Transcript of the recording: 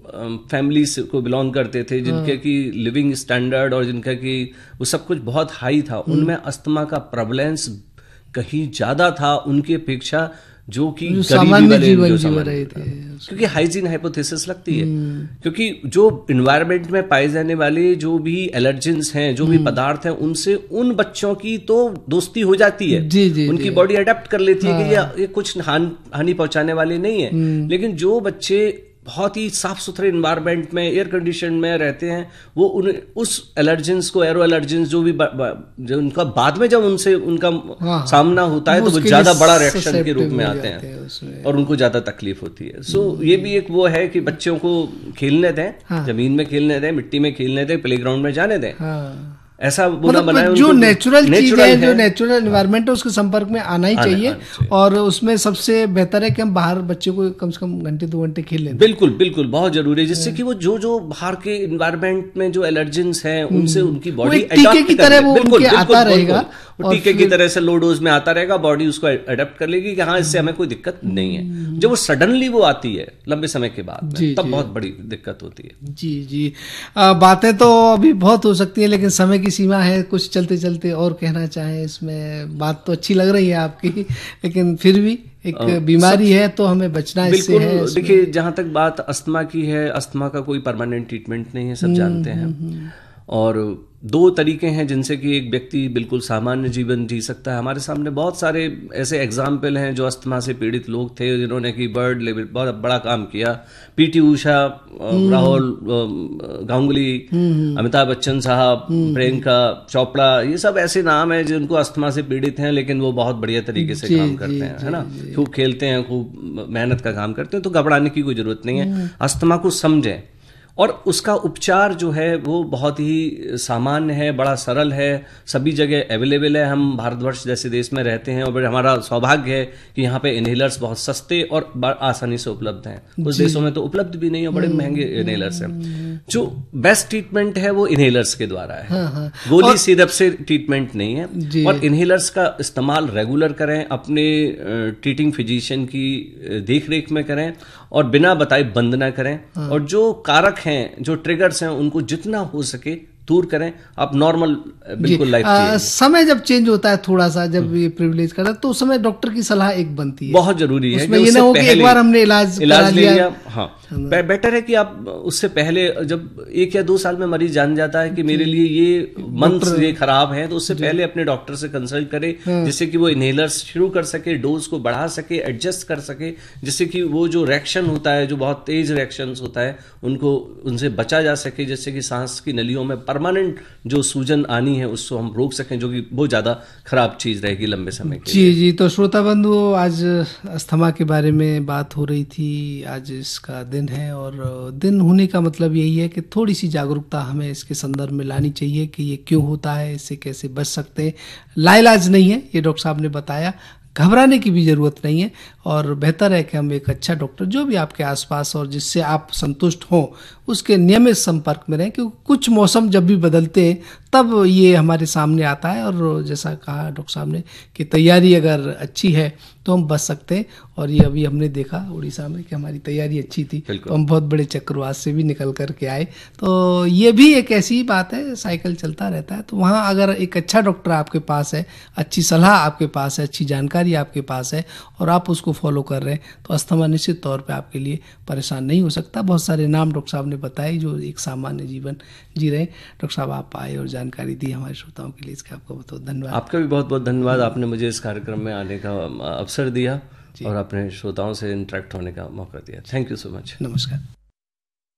Family को belong करते थे, जिनके की लिविंग स्टैंडर्ड और जिनका की वो सब कुछ बहुत हाई था, उनमें अस्थमा का प्रेवलेंस कहीं ज्यादा था उनकी अपेक्षा जो कि सामान्य जीवन जी रहे थे, क्योंकि हाइजीन हाइपोथेसिस लगती है। क्योंकि जो इन्वायरमेंट में पाए जाने वाले जो भी एलर्जेंस हैं, जो भी पदार्थ हैं, उनसे उन बच्चों की तो दोस्ती हो जाती है, उनकी बॉडी अडेप्ट कर लेती है कि ये कुछ हानि पहुंचाने वाले नहीं है। लेकिन जो बच्चे बहुत ही साफ सुथरे इन्वायरमेंट में, एयर कंडीशन में रहते हैं, वो उस एलर्जेंस को, एरो एलर्जेंस जो उनका बाद में जब उनसे उनका सामना होता है तो वो ज्यादा बड़ा रिएक्शन के रूप में आते हैं और उनको ज्यादा तकलीफ होती है। सो ये भी एक वो है कि बच्चों को खेलने दें, जमीन में खेलने दें, मिट्टी में खेलने दें, प्लेग्राउंड में जाने दें। ऐसा बुना बनाया, जो नेचुरल चीज है, जो नेचुरल एनवायरनमेंट है, उसके संपर्क में आना ही चाहिए। और उसमें सबसे बेहतर है कि हम बाहर बच्चे को कम से कम घंटे 2 घंटे खेलें। बिल्कुल बिल्कुल, बहुत जरूरी है, जिससे कि वो जो बाहर के एनवायरनमेंट में जो एलर्जेंस हैं उनसे उनकी बॉडी टीके की तरह वो उनके आता रहेगा, वो टीके की तरह से लो डोज में आता रहेगा, बॉडी उसको अडेप्ट कर लेगी कि हाँ इससे हमें कोई दिक्कत नहीं है। जब वो सडनली वो आती है लंबे समय के बाद, तब बहुत बड़ी दिक्कत होती है। जी, बातें तो अभी बहुत हो सकती है, लेकिन समय की सीमा है। कुछ चलते चलते और कहना चाहें इसमें? बात तो अच्छी लग रही है आपकी, लेकिन फिर भी एक बीमारी है तो हमें बचना इससे है। देखिए, जहां तक बात अस्थमा की है, अस्थमा का कोई परमानेंट ट्रीटमेंट नहीं है, सब जानते हैं। और 2 तरीके हैं जिनसे कि एक व्यक्ति बिल्कुल सामान्य जीवन जी सकता है। हमारे सामने बहुत सारे ऐसे एग्जाम्पल हैं जो अस्थमा से पीड़ित लोग थे, जिन्होंने कि वर्ल्ड लेवल बहुत बड़ा काम किया। पीटी उषा, राहुल गांगुली, अमिताभ बच्चन साहब, प्रियंका चोपड़ा, ये सब ऐसे नाम हैं जिनको अस्थमा से पीड़ित हैं, लेकिन वो बहुत बढ़िया तरीके से काम करते हैं, है ना। खूब खेलते हैं, खूब मेहनत का काम करते हैं, तो घबराने की कोई जरूरत नहीं है। अस्थमा को समझें और उसका उपचार जो है वो बहुत ही सामान्य है, बड़ा सरल है, सभी जगह अवेलेबल है। हम भारतवर्ष जैसे देश में रहते हैं और हमारा सौभाग्य है कि यहाँ पे इनहेलर्स बहुत सस्ते और आसानी से उपलब्ध हैं। कुछ देशों में तो उपलब्ध भी नहीं है, बड़े महंगे इनहेलर्स हैं। जो बेस्ट ट्रीटमेंट है वो इनहेलर्स के द्वारा है, गोली सिरप से ट्रीटमेंट नहीं है। और इनहेलर्स का इस्तेमाल रेगुलर करें, अपने ट्रीटिंग फिजिशियन की देख रेख में करें और बिना बताए बंद ना करें। और जो कारक हैं, जो ट्रिगर्स हैं, उनको जितना हो सके दूर करें। आप नॉर्मल बिल्कुल लाइफ जिए। समय जब चेंज होता है थोड़ा सा, जब ये प्रिविलेज करता है, तो उस समय डॉक्टर की सलाह एक बनती है, बहुत जरूरी है। उसमें ये ना हो कि एक बार हमने इलाज ले लिया। हाँ, बेटर है कि आप उससे पहले, जब 1 या 2 साल में मरीज जान जाता है कि मेरे लिए ये मंथ्स ये खराब है, तो उससे पहले अपने डॉक्टर से कंसल्ट करे, जिससे कि वो इनहेलर्स शुरू कर सके, डोज को बढ़ा सके, एडजस्ट कर सके, जिससे कि वो जो रिएक्शन होता है, जो बहुत तेज रिएक्शन होता है, उनसे बचा जा सके, जिससे कि सांस की नलियों में परमानेंट जो सूजन आनी है उसको हम रोक सकें, जो कि बहुत ज्यादा खराब चीज रहेगी लंबे समय के लिए। जी, तो श्रोता बंधु, आज अस्थमा के बारे में बात हो रही थी। आज इसका दिन है और दिन होने का मतलब यही है कि थोड़ी सी जागरूकता हमें इसके संदर्भ में लानी चाहिए कि ये क्यों होता है, इससे कैसे बच सकते हैं। लाइलाज नहीं है, ये डॉक्टर साहब ने बताया, घबराने की भी जरूरत नहीं है। और बेहतर है कि हम एक अच्छा डॉक्टर, जो भी आपके आसपास और जिससे आप संतुष्ट हों, उसके नियमित संपर्क में रहें, क्योंकि कुछ मौसम जब भी बदलते हैं तब ये हमारे सामने आता है। और जैसा कहा डॉक्टर साहब ने कि तैयारी अगर अच्छी है तो हम बच सकते हैं। और ये अभी हमने देखा उड़ीसा में कि हमारी तैयारी अच्छी थी, तो हम बहुत बड़े चक्रवात से भी निकल करके आए। तो ये भी एक ऐसी बात है, साइकिल चलता रहता है। तो वहाँ अगर एक अच्छा डॉक्टर आपके पास है, अच्छी सलाह आपके पास है, अच्छी जानकारी आपके पास है और आप उसको फॉलो कर रहे हैं, तो अस्थमा निश्चित तौर पे आपके लिए परेशान नहीं हो सकता। बहुत सारे नाम डॉक्टर साहब ने बताए जो एक सामान्य जीवन जी रहे हैं। डॉक्टर साहब, आप आए और जानकारी दी हमारे श्रोताओं के लिए, इसका आपका बहुत बहुत धन्यवाद। आपका भी बहुत बहुत धन्यवाद, आपने मुझे इस कार्यक्रम में आने का अवसर दिया और अपने श्रोताओं से इंटरेक्ट होने का मौका दिया। Thank you so much. नमस्कार।